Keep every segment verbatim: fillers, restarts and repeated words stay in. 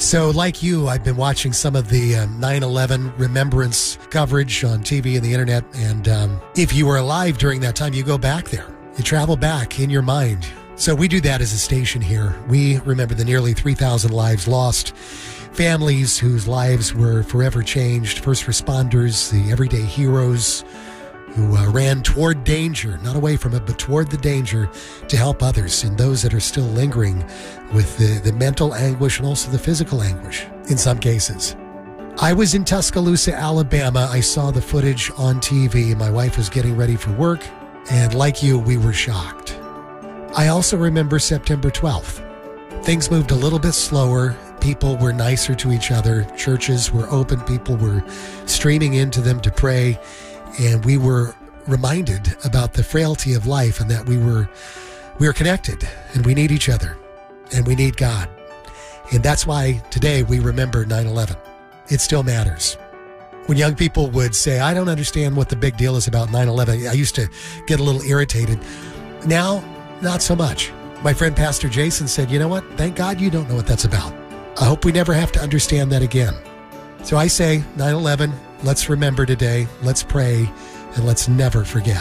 So like you, I've been watching some of the um, nine eleven remembrance coverage on T V and the internet. And um, if you were alive during that time, you go back there. You travel back in your mind. So we do that as a station here. We remember the nearly three thousand lives lost, families whose lives were forever changed, first responders, the everyday heroes who uh, ran toward danger, not away from it, but toward the danger to help others, and those that are still lingering with the, the mental anguish and also the physical anguish in some cases. I was in Tuscaloosa, Alabama. I saw the footage on T V. My wife was getting ready for work, and like you, we were shocked. I also remember September twelfth. Things moved a little bit slower. People were nicer to each other. Churches were open. People were streaming into them to pray. And we were reminded about the frailty of life and that we were we are connected and we need each other and we need God. And that's why today we remember nine eleven. It still matters. When young people would say, I don't understand what the big deal is about nine eleven, I used to get a little irritated. Now, not so much. My friend Pastor Jason said, you know what? Thank God you don't know what that's about. I hope we never have to understand that again. So I say nine eleven, let's remember today, let's pray, and let's never forget.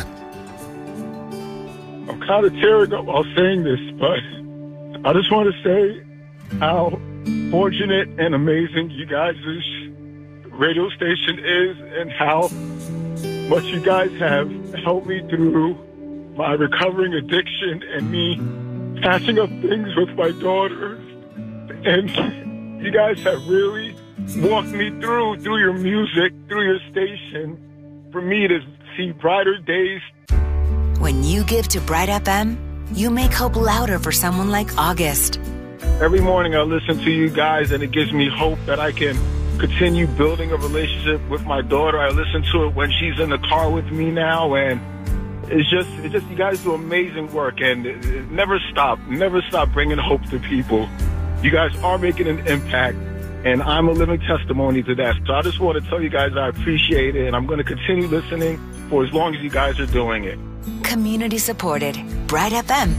I'm kind of tearing up while saying this, but I just want to say how fortunate and amazing you guys' radio station is and how much you guys have helped me through my recovering addiction and me patching up things with my daughters. And you guys have really walked me through, through your music, through your station, for me to see brighter days. When you give to Bright F M, you make hope louder for someone like August. Every morning I listen to you guys and it gives me hope that I can continue building a relationship with my daughter. I listen to it when she's in the car with me now, and it's just, it's just, you guys do amazing work, and it, it never stop, never stop bringing hope to people. You guys are making an impact, and I'm a living testimony to that. So I just want to tell you guys I appreciate it, and I'm going to continue listening for as long as you guys are doing it. Community supported. Bright F M.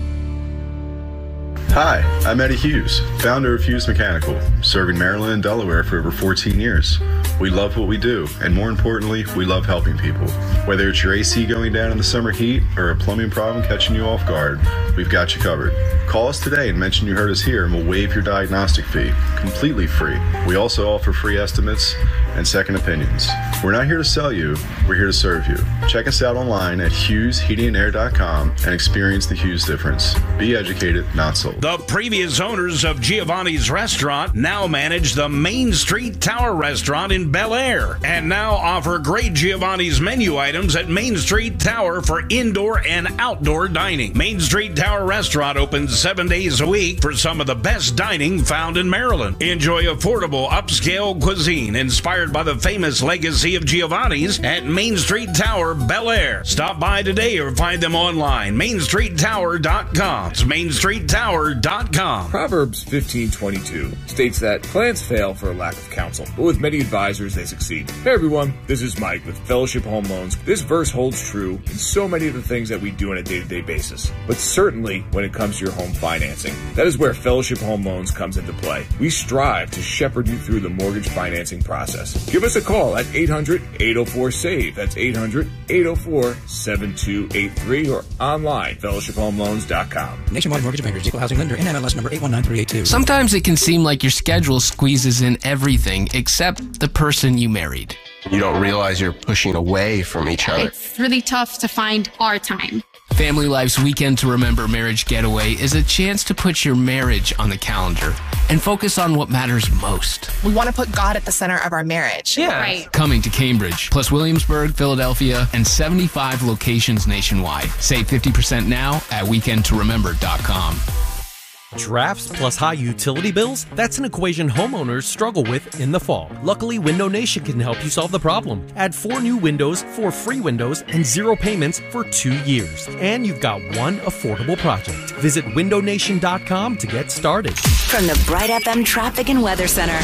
Hi, I'm Eddie Hughes, founder of Hughes Mechanical, serving Maryland and Delaware for over fourteen years. We love what we do, and more importantly, we love helping people. Whether it's your A C going down in the summer heat or a plumbing problem catching you off guard, we've got you covered. Call us today and mention you heard us here, and we'll waive your diagnostic fee, completely free. We also offer free estimates and second opinions. We're not here to sell you, we're here to serve you. Check us out online at hughes heating and air dot com and experience the Hughes difference. Be educated, not sold. The previous owners of Giovanni's Restaurant now manage the Main Street Tower Restaurant in Bel Air and now offer great Giovanni's menu items at Main Street Tower for indoor and outdoor dining. Main Street Tower Restaurant opens seven days a week for some of the best dining found in Maryland. Enjoy affordable upscale cuisine inspired by the famous legacy of Giovanni's at Main Street Tower, Bel Air. Stop by today or find them online, main street tower dot com. It's main street tower dot com. Proverbs fifteen twenty-two states that plans fail for a lack of counsel, but with many advisors they succeed. Hey everyone, this is Mike with Fellowship Home Loans. This verse holds true in so many of the things that we do on a day-to-day basis, but certainly when it comes to your home financing. That is where Fellowship Home Loans comes into play. We strive to shepherd you through the mortgage financing process. Give us a call at eight hundred, eight oh four, S A V E. That's eight hundred, eight oh four, seven two eight three or online, fellowship home loans dot com. Nationwide Mortgage Bankers, Equal Housing Lender, N M L S number eight one nine three eight two. Sometimes it can seem like your schedule squeezes in everything except the person you married. You don't realize you're pushing away from each other. It's really tough to find our time. Family Life's Weekend to Remember Marriage Getaway is a chance to put your marriage on the calendar and focus on what matters most. We want to put God at the center of our marriage. Yeah. Right. Coming to Cambridge, plus Williamsburg, Philadelphia, and seventy-five locations nationwide. Save fifty percent now at weekend to remember dot com. Drafts plus high utility bills? That's an equation homeowners struggle with in the fall. Luckily, Window Nation can help you solve the problem. Add four new windows, four free windows, and zero payments for two years. And you've got one affordable project. Visit window nation dot com to get started. From the Bright F M Traffic and Weather Center.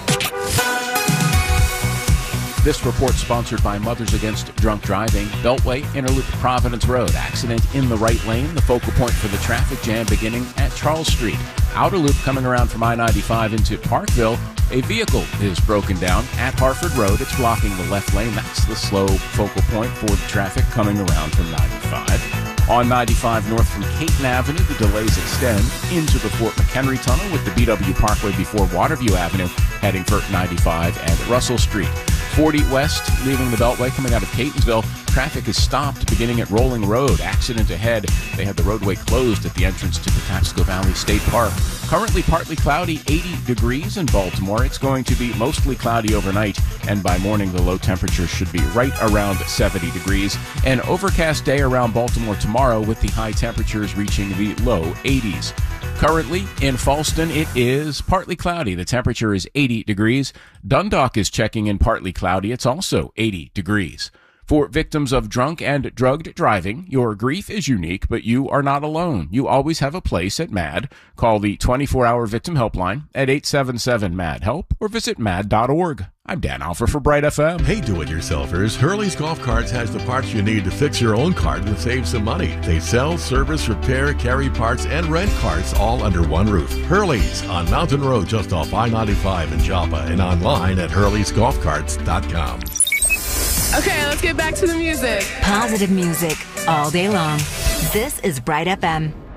This report sponsored by Mothers Against Drunk Driving. Beltway, Interloop, Providence Road. Accident in the right lane. The focal point for the traffic jam beginning at Charles Street. Outer loop coming around from I ninety-five into Parkville. A vehicle is broken down at Harford Road. It's blocking the left lane. That's the slow focal point for the traffic coming around from ninety-five. On ninety-five north from Caton Avenue, the delays extend into the Fort McHenry Tunnel with the B W Parkway before Waterview Avenue, heading for ninety-five and Russell Street. forty west, leaving the Beltway, coming out of Catonsville. Traffic is stopped beginning at Rolling Road. Accident ahead. They had the roadway closed at the entrance to Patapsco Valley State Park. Currently partly cloudy, eighty degrees in Baltimore. It's going to be mostly cloudy overnight, and by morning the low temperature should be right around seventy degrees. An overcast day around Baltimore tomorrow with the high temperatures reaching the low eighties. Currently in Falston, it is partly cloudy. The temperature is eighty degrees. Dundalk is checking in partly cloudy. It's also eighty degrees. For victims of drunk and drugged driving, your grief is unique, but you are not alone. You always have a place at MAD. Call the twenty-four hour victim helpline at eight seven seven M A D HELP or visit mad dot org. I'm Dan Alfer for Bright F M. Hey, do-it-yourselfers, Hurley's Golf Carts has the parts you need to fix your own cart and save some money. They sell, service, repair, carry parts, and rent carts all under one roof. Hurley's on Mountain Road just off I ninety-five in Joppa and online at hurleys golf carts dot com. Okay, let's get back to the music. Positive music all day long. This is Bright F M.